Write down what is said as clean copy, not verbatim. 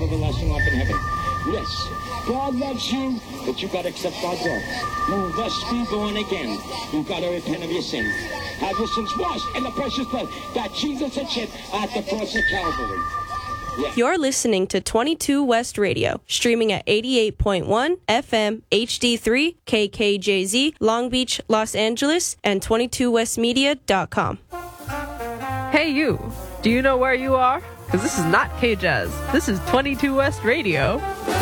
everlasting life in heaven. Yes, God loves you, but you got to accept God's love. You must be born again. You got to repent of your sins. Have your sins washed in the precious blood that Jesus had shed at the cross of Calvary. Yeah. You're listening to 22 West Radio, streaming at 88.1 FM HD3 KKJZ, Long Beach, Los Angeles, and 22westmedia.com. Hey you, do you know where you are? Because this is not K-Jazz. This is 22 West Radio.